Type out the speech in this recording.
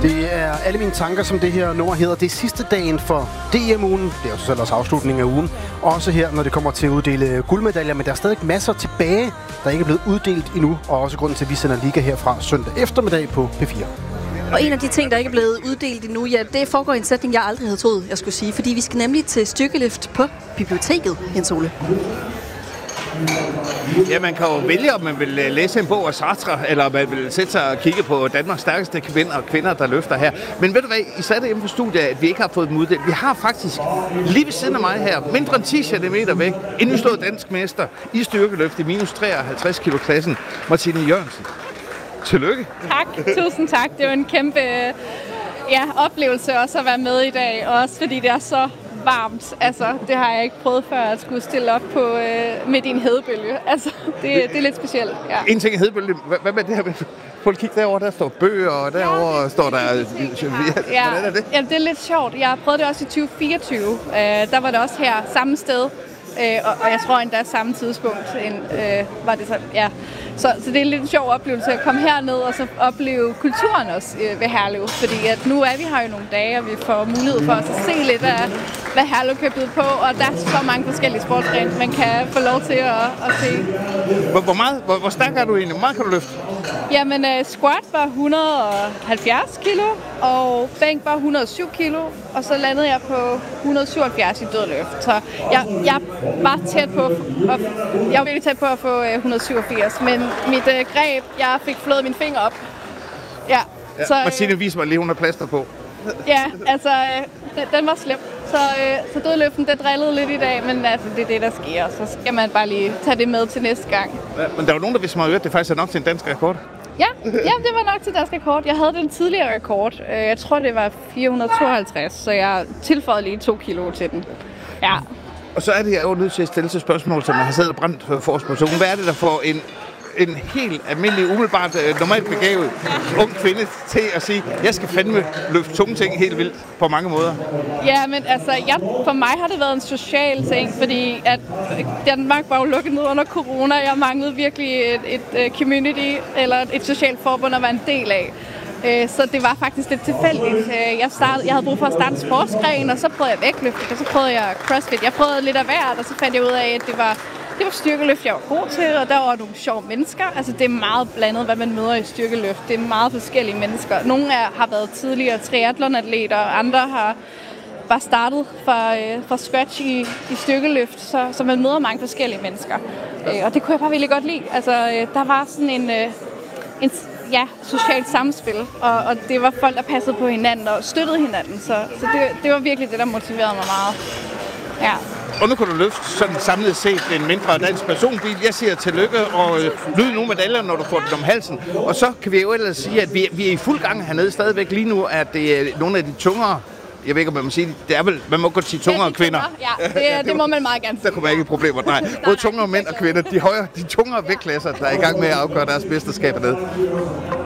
Det er alle mine tanker, som det her nummer hedder. Det er sidste dagen for DM-ugen. Det er jo så selv også afslutningen af ugen. Også her, når det kommer til at uddele guldmedaljer. Men der er stadig masser tilbage, der ikke er blevet uddelt endnu. Og også grunden til, at vi sender Liga herfra søndag eftermiddag på P4. Og en af de ting, der ikke er blevet uddelt endnu, ja, det foregår i en sætning, jeg aldrig havde troet, jeg skulle sige. Fordi vi skal nemlig til styrkeløft på biblioteket, Jens Ole. Ja, man kan jo vælge, om man vil læse en bog af Sartre, eller man vil sætte sig og kigge på Danmarks stærkeste kvinder, der løfter her. Men ved du hvad, I sagde det hjemme på studiet, at vi ikke har fået dem uddelt. Vi har faktisk lige ved siden af mig her, mindre end 10 cm væk, en nyslået dansk mester i styrkeløft i minus 53 kilo klassen, Martine Jørgensen. Tillykke. Tak, tusind tak. Det var en kæmpe oplevelse også at være med i dag, også fordi det er så varmt. Altså, det har jeg ikke prøvet før, at skulle stille op på midt i en hedebølge. Altså, det er lidt specielt. Ja. En ting er hedebølge. Hvad med det her? Prøv at kigge derovre, der står bøger, og derovre står der... Hvordan er det? Ja, det er lidt sjovt. Jeg prøvede det også i 2024. Der var det også her, samme sted. Og jeg tror endda samme tidspunkt var det så, ja. Så det er en lidt sjov oplevelse at komme herned og så opleve kulturen også ved Herlev. Fordi at nu er vi her jo nogle dage, og vi får mulighed for at se lidt af, hvad Herlev kan byde på. Og der er så mange forskellige sportsgrene, man kan få lov til at se. Hvor stærk er du egentlig? Hvor meget kan du løfte? Jamen, squat var 170 kilo, og bænk var 107 kilo, og så landede jeg på 177 i dødløft. Så jeg var tæt på, jeg var virkelig tæt på at få 187, men mit greb, jeg fik flået min finger op. Ja. Så, Martine, vis mig lige, hun har plaster på. Ja, altså, den var slem. Så dødløften, det drillede lidt i dag, men altså, det er det, der sker. Så skal man bare lige tage det med til næste gang. Ja, men der er jo nogen, der hvis man har hørt, det faktisk er nok til en dansk rekord. Ja, det var nok til dansk rekord. Jeg havde den tidligere rekord. Jeg tror, det var 452, så jeg tilføjede lige 2 kilo til den. Ja. Og så er det, jeg jo nødt til at stille til spørgsmål, som jeg har siddet og brændt for os person. Hvad er det, der får en helt almindelig, umiddelbart, normalt begavet ung kvinde til at sige, jeg skal fandme løfte tunge ting helt vildt på mange måder? Ja, men altså, for mig har det været en social ting, fordi at Danmark var jo lukket ned under corona. Jeg manglede virkelig et community, eller et socialt forbund at være en del af. Så det var faktisk lidt tilfældigt. Jeg havde brug for at starte en sportsgren, og så prøvede jeg vægtløft, og så prøvede jeg crossfit. Jeg prøvede lidt af hvert, og så fandt jeg ud af, at det var styrkeløft, jeg var god til, og der var nogle sjove mennesker. Altså, det er meget blandet, hvad man møder i styrkeløft. Det er meget forskellige mennesker. Nogle har været tidligere triathlonatleter, og andre har bare startet fra scratch i styrkeløft, så man møder mange forskellige mennesker. Og det kunne jeg bare virkelig godt lide. Altså, der var sådan en socialt samspil, og det var folk, der passede på hinanden og støttede hinanden. Så det var virkelig det, der motiverede mig meget. Ja. Og nu kan du løfte sådan samlet set en mindre dansk personbil. Jeg siger tillykke og lyde nogle medaljer, når du får den om halsen. Og så kan vi jo ellers sige, at vi er i fuld gang hernede stadigvæk lige nu, at det er nogle af de tungere, jeg ved ikke, om man må sige, det er vel, man må godt sige tungere kvinder. Ja, det må man meget gerne sige. Der kunne man ikke problemer, nej. Både tungere mænd og kvinder, de tungere vægtklasser, der er i gang med at afgøre deres mesterskab hernede.